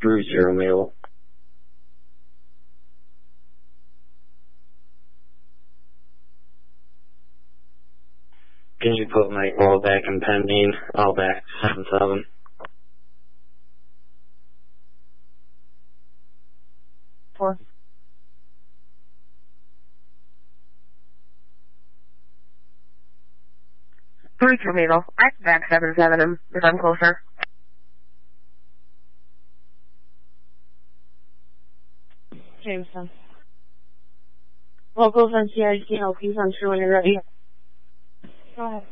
0 Mabel. Can you put my call back in pending? I'll back 7-7. Four. 3 for Mabel. I can back 7-7 if I'm closer. Jameson. Locals on CIT help you. I'm sure when you're ready. Go ahead.